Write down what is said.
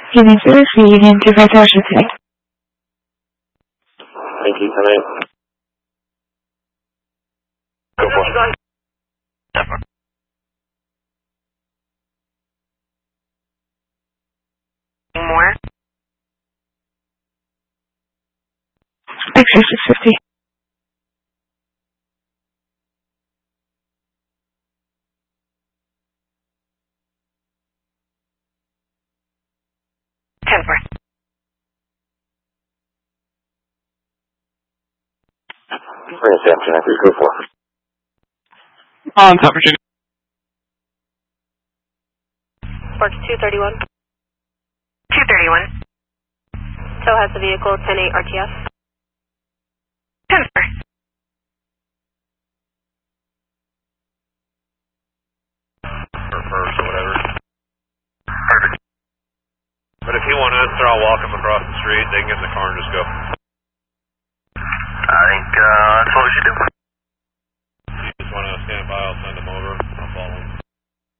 Union 03, Union 250 Washington. Thank you, come in. Go for it. More? X-ray 650. Bring us down, Jack. Go for it. On top, Virginia. Sparks 231. 231. Tow has the vehicle, 10-8 RTF. 10-4. Or whatever. Perfect. But if he won't answer, I'll walk him across the street. They can get in the car and just go.